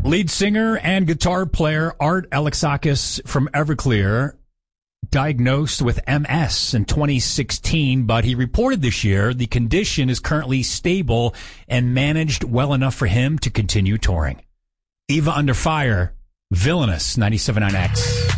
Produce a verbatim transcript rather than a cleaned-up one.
Lead singer and guitar player Art Alexakis from Everclear diagnosed with M S in twenty sixteen, but he reported this year the condition is currently stable and managed well enough for him to continue touring. Eva Under Fire, Villainous, ninety-seven point nine X.